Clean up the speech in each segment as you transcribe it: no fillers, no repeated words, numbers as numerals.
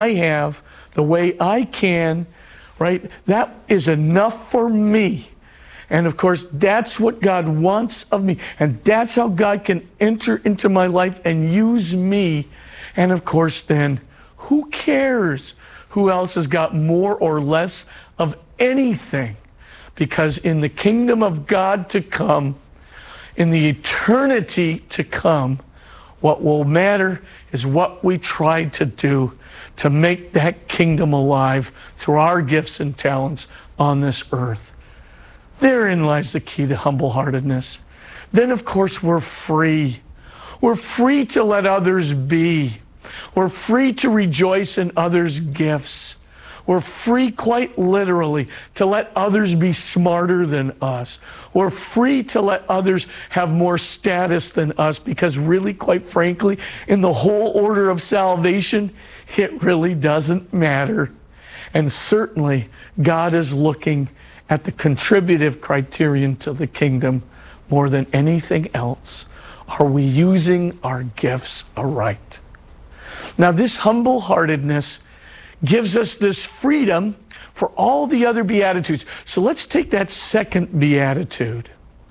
I have, the way I can, right? That is enough for me. And of course, that's what God wants of me. And that's how God can enter into my life and use me. And of course, then, who cares who else has got more or less of anything? Because in the kingdom of God to come, in the eternity to come, what will matter is what we try to do to make that kingdom alive through our gifts and talents on this earth. Therein lies the key to humble-heartedness. Then, of course, we're free. We're free to let others be. We're free to rejoice in others' gifts. We're free, quite literally, to let others be smarter than us. We're free to let others have more status than us, because really, quite frankly, in the whole order of salvation, it really doesn't matter. And certainly, God is looking at the contributive criterion to the kingdom more than anything else. Are we using our gifts aright? Now, this humble-heartedness gives us this freedom for all the other Beatitudes. So let's take that second Beatitude,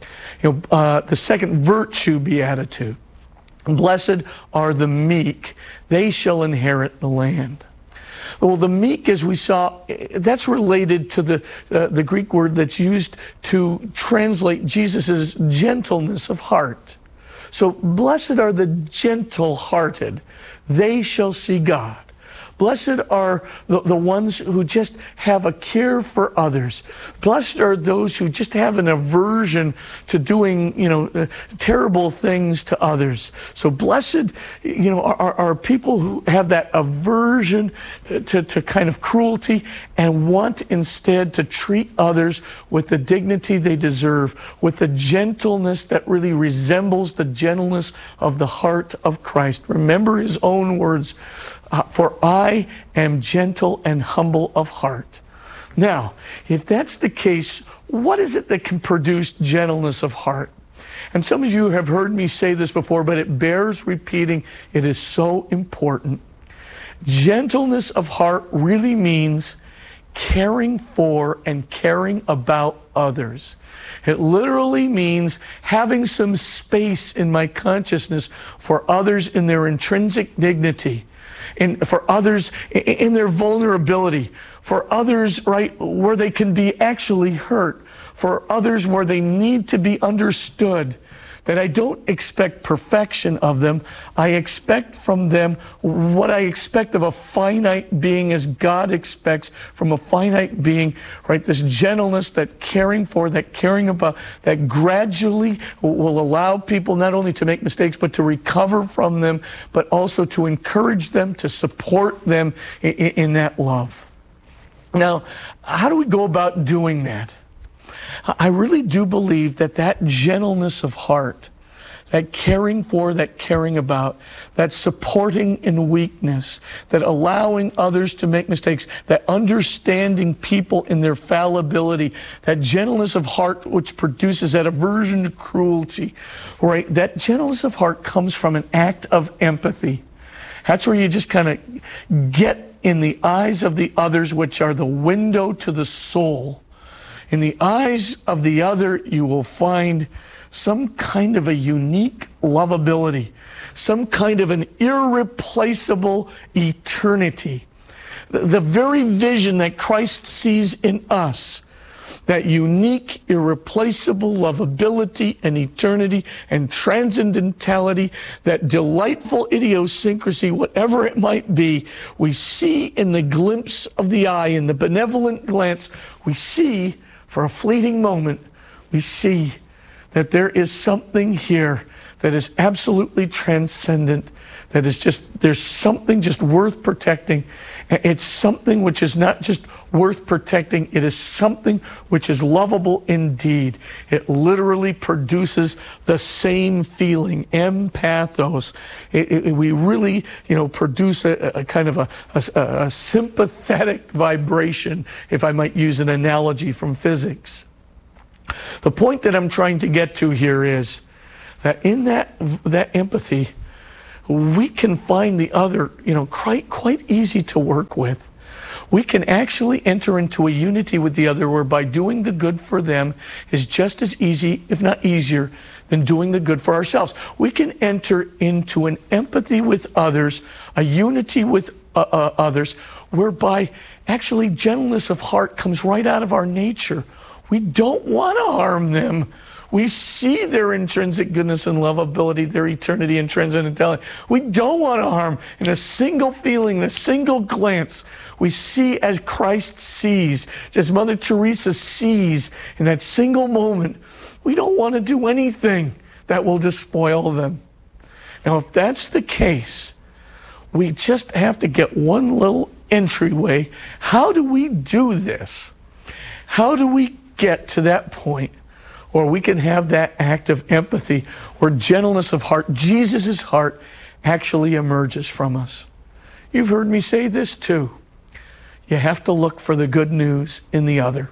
the second virtue Beatitude. Blessed are the meek, they shall inherit the land. Well, the meek, as we saw, that's related to the Greek word that's used to translate Jesus' gentleness of heart. So, blessed are the gentle-hearted, they shall see God. Blessed are the ones who just have a care for others. Blessed are those who just have an aversion to doing, terrible things to others. So blessed, are people who have that aversion to kind of cruelty and want instead to treat others with the dignity they deserve, with the gentleness that really resembles the gentleness of the heart of Christ. Remember his own words, for I am gentle and humble of heart. Now, if that's the case, what is it that can produce gentleness of heart? And some of you have heard me say this before, but it bears repeating. It is so important. Gentleness of heart really means caring for and caring about others. It literally means having some space in my consciousness for others in their intrinsic dignity, and for others in their vulnerability, for others, right, where they can be actually hurt, for others where they need to be understood, that I don't expect perfection of them. I expect from them what I expect of a finite being, as God expects from a finite being, right? This gentleness, that caring for, that caring about, that gradually will allow people not only to make mistakes, but to recover from them, but also to encourage them, to support them in that love. Now, how do we go about doing that? I really do believe that gentleness of heart, that caring for, that caring about, that supporting in weakness, that allowing others to make mistakes, that understanding people in their fallibility, that gentleness of heart which produces that aversion to cruelty, right? That gentleness of heart comes from an act of empathy. That's where you just kind of get in the eyes of the others, which are the window to the soul. In the eyes of the other, you will find some kind of a unique lovability, some kind of an irreplaceable eternity. The very vision that Christ sees in us, that unique, irreplaceable lovability and eternity and transcendentality, that delightful idiosyncrasy, whatever it might be, we see in the glimpse of the eye, in the benevolent glance, we see for a fleeting moment, we see that there is something here that is absolutely transcendent, that is just, there's something just worth protecting. It's something which is not just worth protecting, it is something which is lovable indeed. It literally produces the same feeling, empathos. We really, produce a kind of a sympathetic vibration, if I might use an analogy from physics. The point that I'm trying to get to here is that in that empathy, we can find the other, quite easy to work with. We can actually enter into a unity with the other whereby doing the good for them is just as easy, if not easier, than doing the good for ourselves. We can enter into an empathy with others, a unity with others, whereby actually gentleness of heart comes right out of our nature. We don't want to harm them. We see their intrinsic goodness and lovability, their eternity and transcendentality. We don't want to harm. In a single feeling, a single glance, we see as Christ sees, as Mother Teresa sees in that single moment. We don't want to do anything that will despoil them. Now, if that's the case, we just have to get one little entryway. How do we do this? How do we get to that point where we can have that act of empathy, where gentleness of heart, Jesus' heart, actually emerges from us? You've heard me say this too. You have to look for the good news in the other.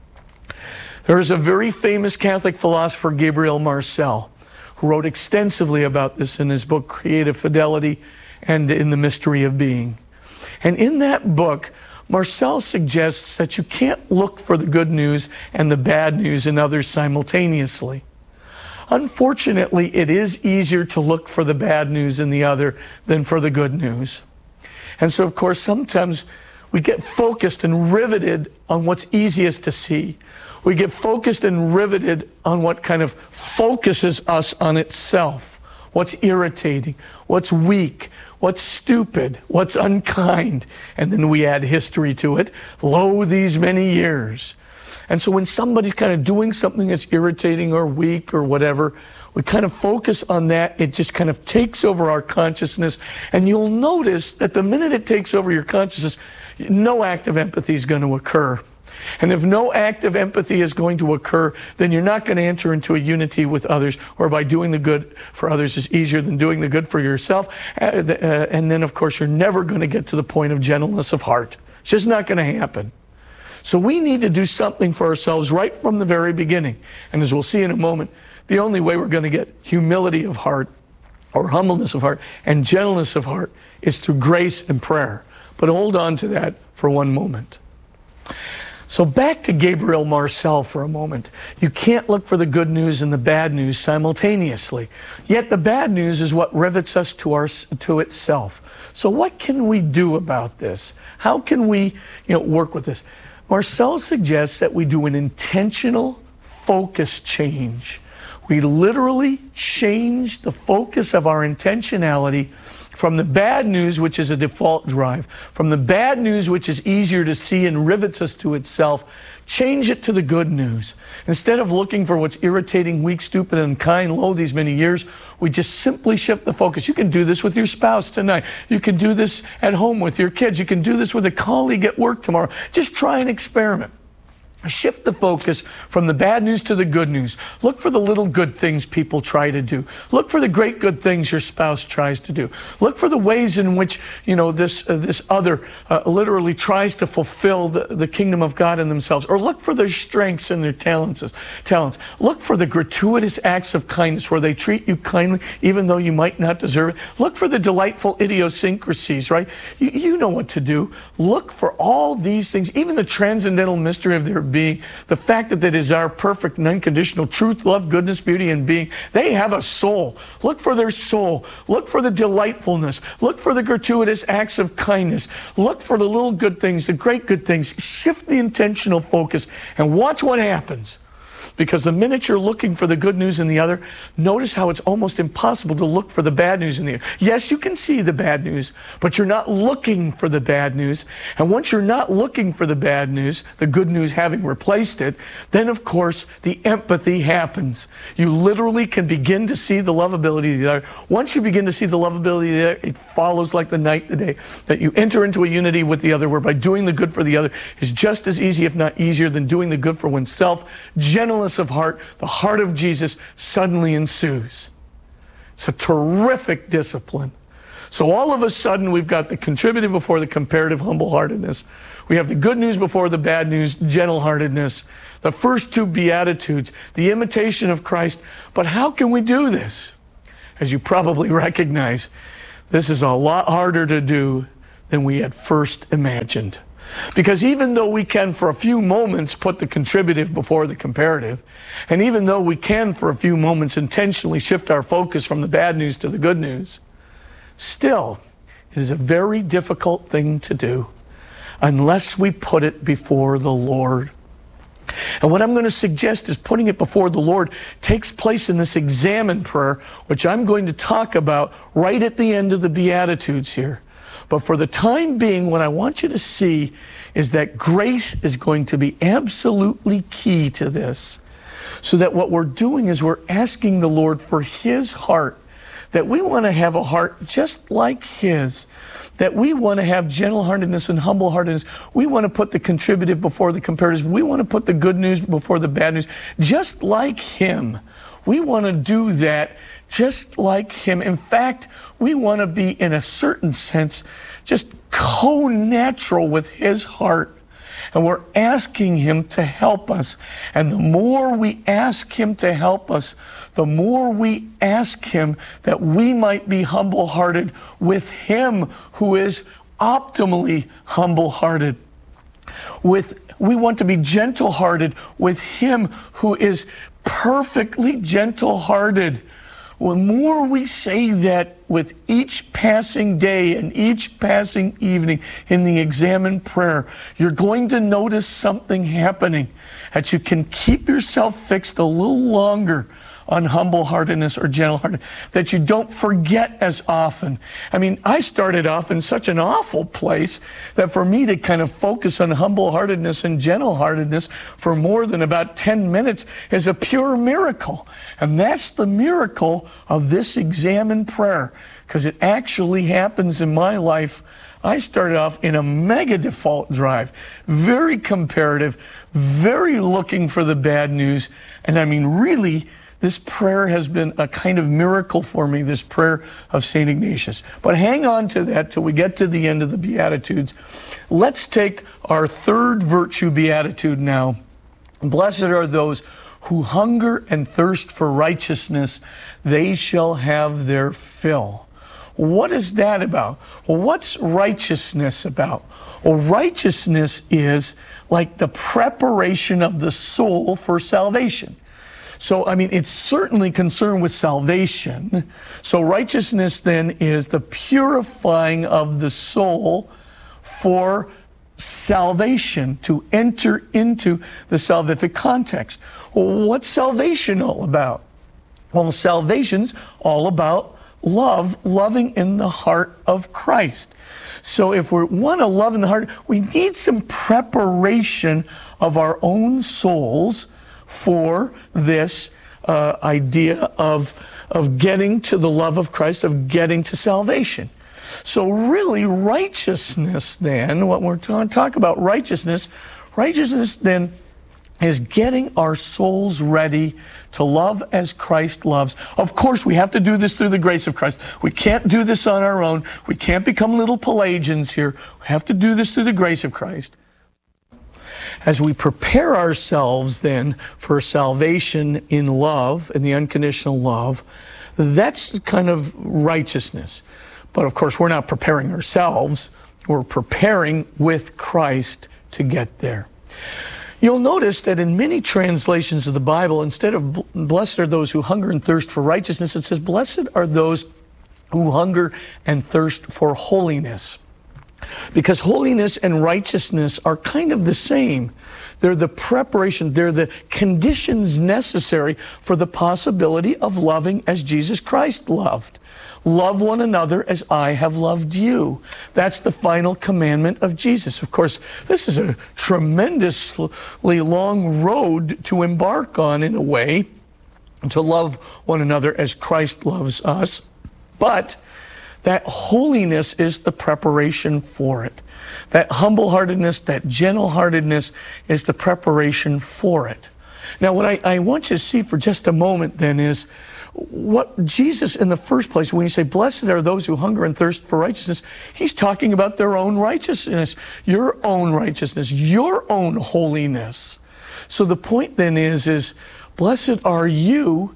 There is a very famous Catholic philosopher, Gabriel Marcel, who wrote extensively about this in his book, Creative Fidelity and in The Mystery of Being. And in that book, Marcel suggests that you can't look for the good news and the bad news in others simultaneously. Unfortunately, it is easier to look for the bad news in the other than for the good news. And so, of course, sometimes we get focused and riveted on what's easiest to see. We get focused and riveted on what kind of focuses us on itself, what's irritating, what's weak, what's stupid, what's unkind, and then we add history to it. Lo, these many years. And so when somebody's kind of doing something that's irritating or weak or whatever, we kind of focus on that. It just kind of takes over our consciousness. And you'll notice that the minute it takes over your consciousness, no act of empathy is going to occur. And if no act of empathy is going to occur, then you're not going to enter into a unity with others, whereby doing the good for others is easier than doing the good for yourself. And then, of course, you're never going to get to the point of gentleness of heart. It's just not going to happen. So we need to do something for ourselves right from the very beginning. And as we'll see in a moment, the only way we're going to get humility of heart or humbleness of heart and gentleness of heart is through grace and prayer. But hold on to that for one moment. So back to Gabriel Marcel for a moment. You can't look for the good news and the bad news simultaneously. Yet the bad news is what rivets us to itself. So what can we do about this? How can we work with this? Marcel suggests that we do an intentional focus change. We literally change the focus of our intentionality from the bad news, which is a default drive, from the bad news, which is easier to see and rivets us to itself, change it to the good news. Instead of looking for what's irritating, weak, stupid, and unkind, lo, these many years, we just simply shift the focus. You can do this with your spouse tonight. You can do this at home with your kids. You can do this with a colleague at work tomorrow. Just try an experiment. Shift the focus from the bad news to the good news. Look for the little good things people try to do. Look for the great good things your spouse tries to do. Look for the ways in which this other literally tries to fulfill the kingdom of God in themselves. Or look for their strengths and their talents. Look for the gratuitous acts of kindness where they treat you kindly even though you might not deserve it. Look for the delightful idiosyncrasies, right? You know what to do. Look for all these things, even the transcendental mystery of their being, the fact that it is our perfect and unconditional truth, love, goodness, beauty, and being. They have a soul. Look for their soul. Look for the delightfulness. Look for the gratuitous acts of kindness. Look for the little good things, the great good things. Shift the intentional focus and watch what happens. Because the minute you're looking for the good news in the other, notice how it's almost impossible to look for the bad news in the other. Yes, you can see the bad news, but you're not looking for the bad news. And once you're not looking for the bad news, the good news having replaced it, then of course the empathy happens. You literally can begin to see the lovability of the other. Once you begin to see the lovability of the other, it follows like the night and the day, that you enter into a unity with the other, whereby doing the good for the other is just as easy, if not easier, than doing the good for oneself. Gentleness of heart, the heart of Jesus, suddenly ensues. It's a terrific discipline. So all of a sudden we've got the contributive before the comparative humble-heartedness. We have the good news before the bad news, gentle-heartedness. The first two beatitudes, the imitation of Christ. But how can we do this? As you probably recognize, this is a lot harder to do than we had first imagined. Because even though we can for a few moments put the contributive before the comparative, and even though we can for a few moments intentionally shift our focus from the bad news to the good news, still, it is a very difficult thing to do unless we put it before the Lord. And what I'm going to suggest is putting it before the Lord takes place in this examine prayer, which I'm going to talk about right at the end of the Beatitudes here. But for the time being, what I want you to see is that grace is going to be absolutely key to this. So that what we're doing is we're asking the Lord for His heart, that we want to have a heart just like His, that we want to have gentle-heartedness and humble-heartedness. We want to put the contributive before the comparative. We want to put the good news before the bad news, just like Him. We want to do that just like Him. In fact, we want to be, in a certain sense, just co-natural with His heart. And we're asking Him to help us. And the more we ask Him to help us, the more we ask Him that we might be humble-hearted with Him who is optimally humble-hearted. We want to be gentle-hearted with Him who is perfectly gentle-hearted. The more we say that with each passing day and each passing evening in the examine prayer, you're going to notice something happening, that you can keep yourself fixed a little longer on humble-heartedness or gentle-heartedness, that you don't forget as often. I mean, I started off in such an awful place that for me to kind of focus on humble-heartedness and gentle-heartedness for more than about 10 minutes is a pure miracle. And that's the miracle of this examine prayer, because it actually happens in my life. I started off in a mega default drive, very comparative, very looking for the bad news, and I mean, really, this prayer has been a kind of miracle for me, this prayer of St. Ignatius. But hang on to that till we get to the end of the Beatitudes. Let's take our third virtue beatitude now. Blessed are those who hunger and thirst for righteousness, they shall have their fill. What is that about? Well, what's righteousness about? Well, righteousness is like the preparation of the soul for salvation. So, I mean, it's certainly concerned with salvation. So righteousness then is the purifying of the soul for salvation, to enter into the salvific context. Well, what's salvation all about? Well, salvation's all about love, loving in the heart of Christ. So if we want to love in the heart, we need some preparation of our own souls for this idea of getting to the love of Christ, of getting to salvation. So really, righteousness then, what we're going to talk about, righteousness then is getting our souls ready to love as Christ loves. Of course, we have to do this through the grace of Christ. We can't do this on our own. We can't become little Pelagians here. We have to do this through the grace of Christ. As we prepare ourselves then for salvation in love, in the unconditional love, that's kind of righteousness. But of course, we're not preparing ourselves. We're preparing with Christ to get there. You'll notice that in many translations of the Bible, instead of blessed are those who hunger and thirst for righteousness, it says blessed are those who hunger and thirst for holiness. Because holiness and righteousness are kind of the same. They're the preparation, they're the conditions necessary for the possibility of loving as Jesus Christ loved. Love one another as I have loved you. That's the final commandment of Jesus. Of course, this is a tremendously long road to embark on, in a way, to love one another as Christ loves us. But that holiness is the preparation for it. That humble-heartedness, that gentle-heartedness is the preparation for it. Now, what I want you to see for just a moment then is what Jesus, in the first place, when you say, blessed are those who hunger and thirst for righteousness, he's talking about their own righteousness, your own holiness. So the point then is blessed are you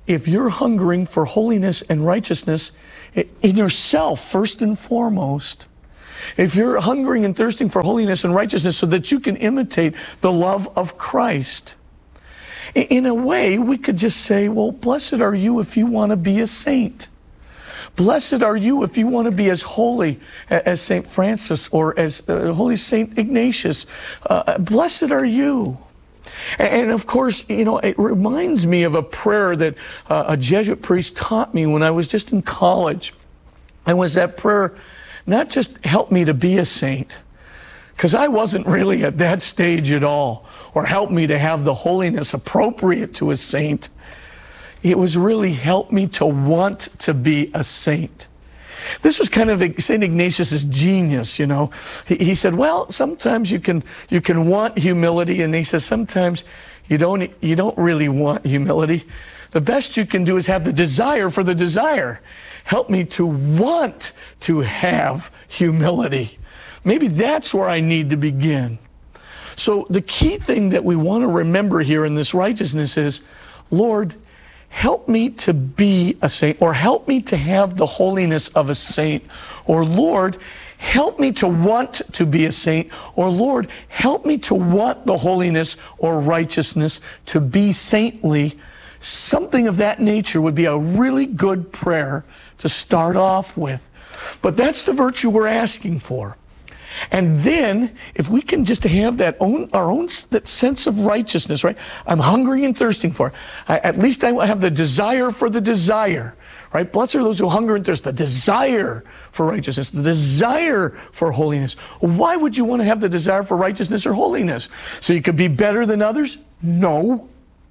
if you're hungering for holiness and righteousness in yourself, first and foremost, if you're hungering and thirsting for holiness and righteousness so that you can imitate the love of Christ, in a way, we could just say, well, blessed are you if you want to be a saint. Blessed are you if you want to be as holy as St. Francis or as Holy St. Ignatius. Blessed are you. And of course, it reminds me of a prayer that a Jesuit priest taught me when I was just in college. And was that prayer, not just help me to be a saint, because I wasn't really at that stage at all, or help me to have the holiness appropriate to a saint. It was really help me to want to be a saint. This was kind of St. Ignatius's genius, He said, well, sometimes you can want humility, and he says sometimes you don't really want humility. The best you can do is have the desire for the desire. Help me to want to have humility. Maybe that's where I need to begin. So the key thing that we want to remember here in this righteousness is, Lord, help me to be a saint, or help me to have the holiness of a saint, or Lord, help me to want to be a saint, or Lord, help me to want the holiness or righteousness to be saintly. Something of that nature would be a really good prayer to start off with. But that's the virtue we're asking for. And then, if we can just have that that sense of righteousness, right? I'm hungry and thirsting for it. At least I have the desire for the desire, right? Blessed are those who hunger and thirst, the desire for righteousness, the desire for holiness. Why would you want to have the desire for righteousness or holiness? So you could be better than others? No.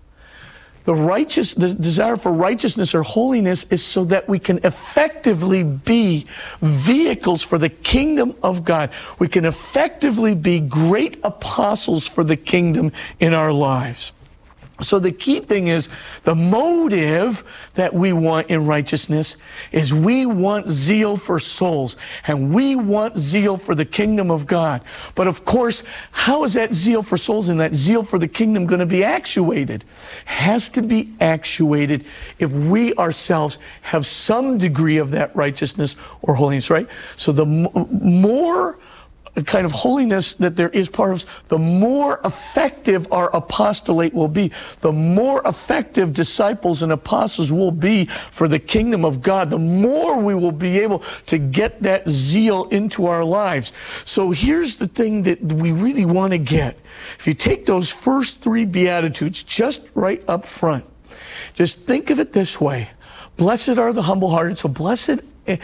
The desire for righteousness or holiness is so that we can effectively be vehicles for the kingdom of God. We can effectively be great apostles for the kingdom in our lives. So the key thing is the motive that we want in righteousness is we want zeal for souls, and we want zeal for the kingdom of God. But of course, how is that zeal for souls and that zeal for the kingdom going to be actuated? It has to be actuated if we ourselves have some degree of that righteousness or holiness, right? So the more kind of holiness that there is part of us, the more effective our apostolate will be, the more effective disciples and apostles will be for the kingdom of God, the more we will be able to get that zeal into our lives. So here's the thing that we really want to get. If you take those first three Beatitudes just right up front, just think of it this way. Blessed are the humble-hearted. So blessed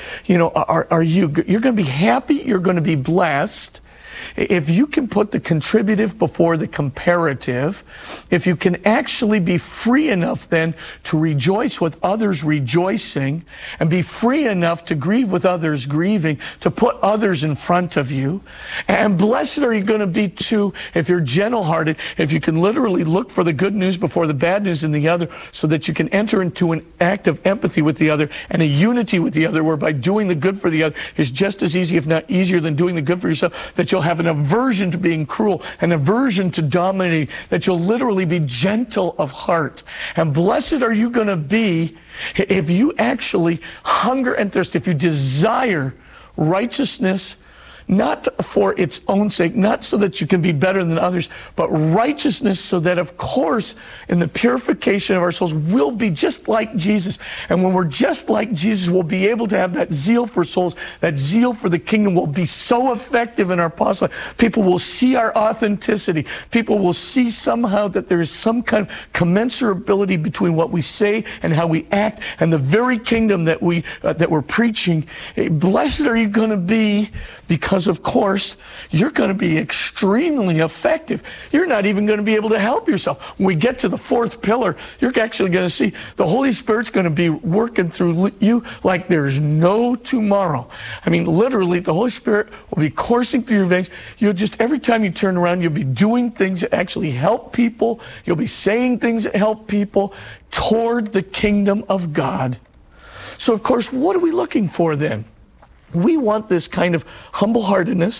are you. You're going to be happy. You're going to be blessed. If you can put the contributive before the comparative, if you can actually be free enough then to rejoice with others rejoicing, and be free enough to grieve with others grieving, to put others in front of you. And blessed are you going to be too if you're gentle-hearted, if you can literally look for the good news before the bad news in the other, so that you can enter into an act of empathy with the other and a unity with the other, whereby doing the good for the other is just as easy, if not easier, than doing the good for yourself, that you'll have an aversion to being cruel, an aversion to dominating, that you'll literally be gentle of heart. And blessed are you going to be if you actually hunger and thirst, if you desire righteousness, not for its own sake, not so that you can be better than others, but righteousness so that, of course, in the purification of our souls, we'll be just like Jesus. And when we're just like Jesus, we'll be able to have that zeal for souls, that zeal for the kingdom will be so effective in our apostolate. People will see our authenticity. People will see somehow that there is some kind of commensurability between what we say and how we act and the very kingdom that we're preaching. Blessed are you going to be, because of course, you're going to be extremely effective. You're not even going to be able to help yourself. When we get to the fourth pillar, you're actually going to see the Holy Spirit's going to be working through you like there's no tomorrow. I mean, literally, the Holy Spirit will be coursing through your veins. You'll just, every time you turn around, you'll be doing things that actually help people. You'll be saying things that help people toward the kingdom of God. So, of course, what are we looking for then? We want this kind of humble-heartedness,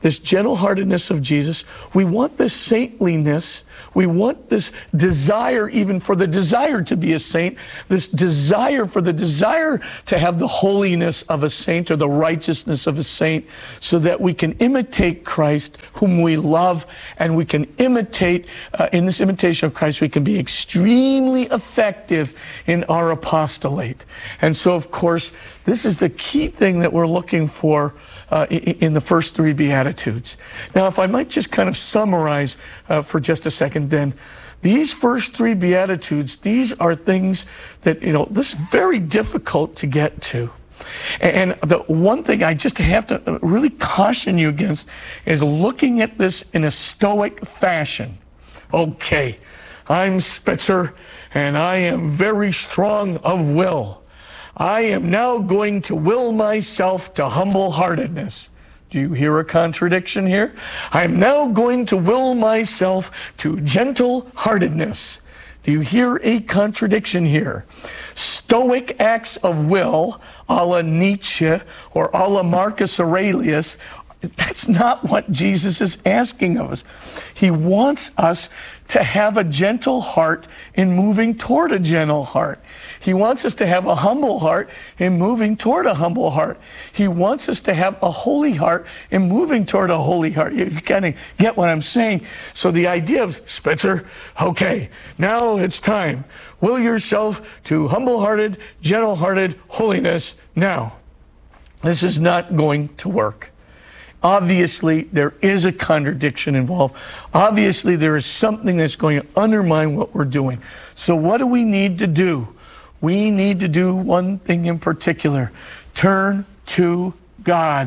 this gentle-heartedness of Jesus. We want this saintliness. We want this desire, even for the desire to be a saint, this desire for the desire to have the holiness of a saint or the righteousness of a saint, so that we can imitate Christ, whom we love, and we can imitate, in this imitation of Christ, we can be extremely effective in our apostolate. And so, of course, this is the key thing that we're looking for in the first three Beatitudes. Now, if I might just kind of summarize for just a second, then these first three Beatitudes, these are things that, this is very difficult to get to. And the one thing I just have to really caution you against is looking at this in a stoic fashion. Okay, I'm Spitzer, and I am very strong of will. I am now going to will myself to humble-heartedness. Do you hear a contradiction here? I am now going to will myself to gentle-heartedness. Do you hear a contradiction here? Stoic acts of will, a la Nietzsche or a la Marcus Aurelius, that's not what Jesus is asking of us. He wants us to have a gentle heart in moving toward a gentle heart. He wants us to have a humble heart in moving toward a humble heart. He wants us to have a holy heart in moving toward a holy heart. You kind of get what I'm saying. So the idea of Spitzer, okay, now it's time. Will yourself to humble-hearted, gentle-hearted holiness now. This is not going to work. Obviously, there is a contradiction involved. Obviously, there is something that's going to undermine what we're doing. So what do we need to do? We need to do one thing in particular. Turn to God.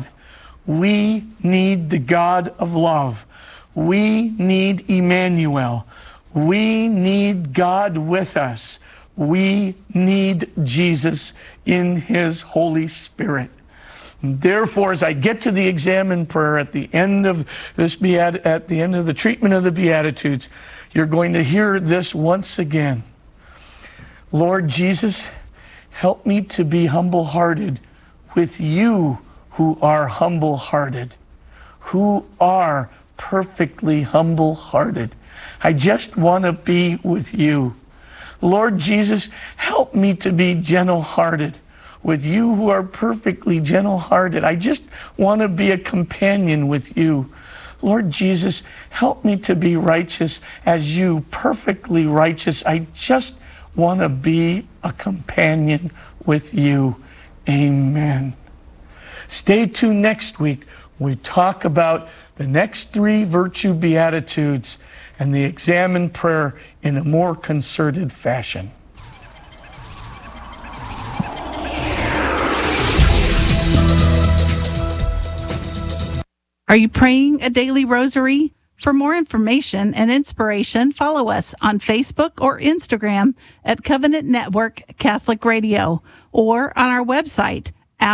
We need the God of love. We need Emmanuel. We need God with us. We need Jesus in His Holy Spirit. Therefore, as I get to the examen prayer at the end of at the end of the treatment of the Beatitudes, you're going to hear this once again. Lord Jesus, help me to be humble-hearted with you who are humble-hearted, who are perfectly humble-hearted. I just want to be with you. Lord Jesus, help me to be gentle-hearted with you who are perfectly gentle-hearted. I just want to be a companion with you. Lord Jesus, help me to be righteous as you, perfectly righteous. I just want to be a companion with you. Amen. Stay tuned next week. We talk about the next three virtue beatitudes and the examen prayer in a more concerted fashion. Are you praying a daily rosary? For more information and inspiration, follow us on Facebook or Instagram at Covenant Network Catholic Radio or on our website,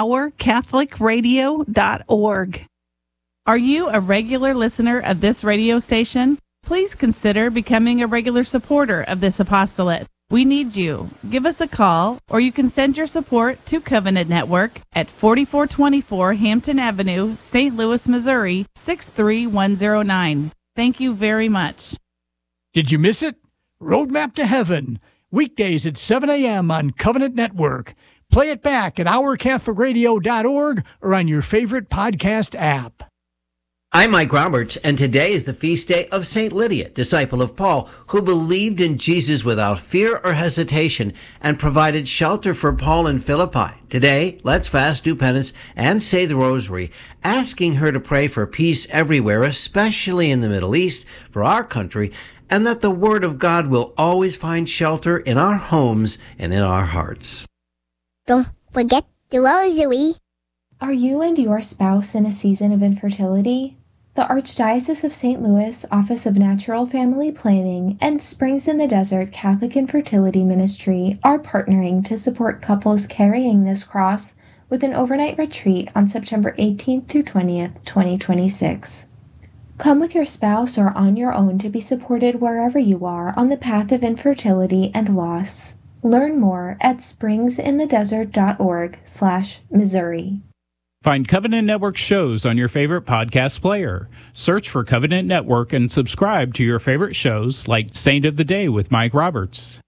ourcatholicradio.org. Are you a regular listener of this radio station? Please consider becoming a regular supporter of this apostolate. We need you. Give us a call, or you can send your support to Covenant Network at 4424 Hampton Avenue, St. Louis, Missouri, 63109. Thank you very much. Did you miss it? Roadmap to Heaven, weekdays at 7 a.m. on Covenant Network. Play it back at ourcatholicradio.org or on your favorite podcast app. I'm Mike Roberts, and today is the feast day of St. Lydia, disciple of Paul, who believed in Jesus without fear or hesitation and provided shelter for Paul in Philippi. Today, let's fast, do penance, and say the rosary, asking her to pray for peace everywhere, especially in the Middle East, for our country, and that the Word of God will always find shelter in our homes and in our hearts. Don't forget the rosary. Are you and your spouse in a season of infertility? The Archdiocese of St. Louis Office of Natural Family Planning and Springs in the Desert Catholic Infertility Ministry are partnering to support couples carrying this cross with an overnight retreat on September 18th through 20th, 2026. Come with your spouse or on your own to be supported wherever you are on the path of infertility and loss. Learn more at springsinthedesert.org/Missouri. Find Covenant Network shows on your favorite podcast player. Search for Covenant Network and subscribe to your favorite shows like Saint of the Day with Mike Roberts.